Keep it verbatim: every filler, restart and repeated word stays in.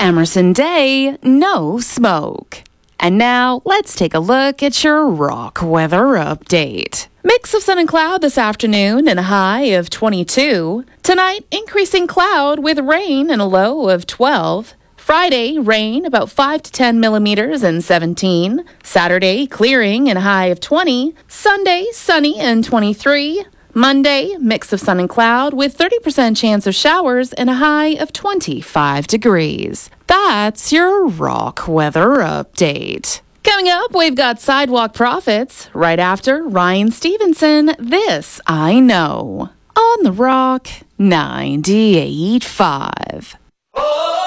Emerson Day, no smoke. And now, let's take a look at your rock weather update. Mix of sun and cloud this afternoon and a high of twenty-two. Tonight, increasing cloud with rain and a low of twelve. Friday, rain about five to ten millimeters and seventeen. Saturday, clearing and a high of twenty. Sunday, sunny and twenty-three. Monday, mix of sun and cloud with thirty percent chance of showers and a high of twenty-five degrees. That's your rock weather update. Coming up, we've got Sidewalk Prophets. Right after Ryan Stevenson, This I Know. On the Rock ninety-eight point five.